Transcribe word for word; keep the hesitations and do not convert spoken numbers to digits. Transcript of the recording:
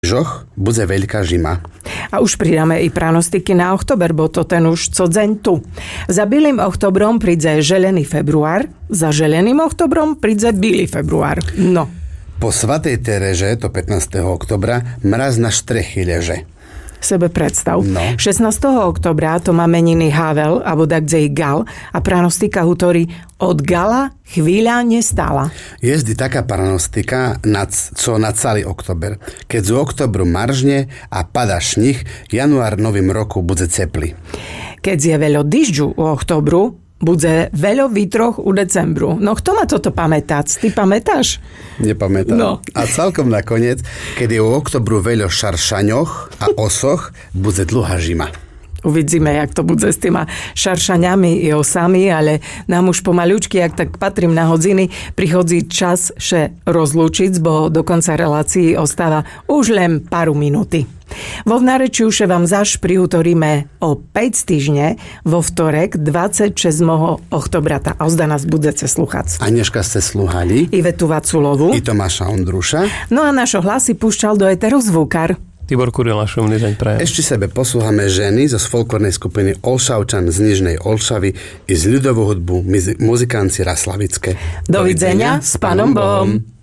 Žoch bude veľká žima. A už pridáme i pranostiky na oktober, bo to ten už co deň tu. Za bílým oktobrom príde želený február, za želeným oktobrom príde bílý február. No. Po svatej Tereže, to pätnásteho oktobra, mraz na štrechy leže. Sebe predstav. No. šestnásteho oktobra to má meniny Havel, alebo dakde i Gal, a pranostika hutorí od Gala chvíľa nestála. Je zdy taká pranostika, co na celý oktober. Keď z oktobru maržne a pada šnih, január novým roku bude cepli. Keď je veľa dyžďu u oktobru, bude veľa výtroch u decembru. No kto má toto pamätať? Ty pamätáš? Nepamätám. No. A celkom nakoniec, keď je u oktobru veľa šaršaňoch a osoch, bude dlhá žima. Uvidíme, jak to bude s týma šaršaňami i osami, ale nám už pomaľučky, jak tak patrím na hodziny, prichodí čas še rozlúčiť, bo do konca relácií ostáva už len paru minúty. Vo vnáreči už vám zaš prihutoríme o päť týždne vo vtorek dvadsiateho šiesteho oktobra. A ozda nás budete sluchať. Anežka ste sluhali. Ivetu Vaculovu. I Tomáša Ondruša. No a našo hlasy púšťal do éteru zvukar Tibor Kurila, šumný deň prajem. Ešte sebe poslúchame ženy zo folklórnej skupiny Olšavčan z Nižnej Olšavy i z ľudovú hudbu muzikánci Raslavické. Dovidenia s Pánom Bohom.